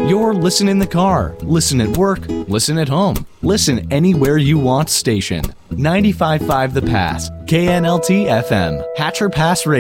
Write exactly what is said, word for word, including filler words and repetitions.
Your Listen in the Car, Listen at Work, Listen at Home, Listen Anywhere You Want station. ninety-five point five The Pass, K N L T F M, Hatcher Pass Radio.